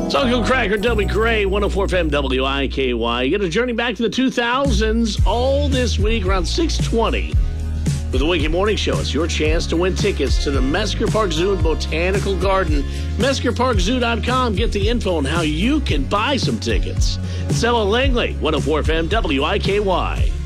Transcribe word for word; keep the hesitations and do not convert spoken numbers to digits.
It's Uncle Cracker, Dobie Gray, one oh four F M W I K Y. You get a journey back to the two thousands all this week around six twenty. With the Wiki Morning Show, it's your chance to win tickets to the Mesker Park Zoo and Botanical Garden. Mesker Park Zoo dot com. Get the info on how you can buy some tickets. It's Ella Langley, one oh four F M W I K Y.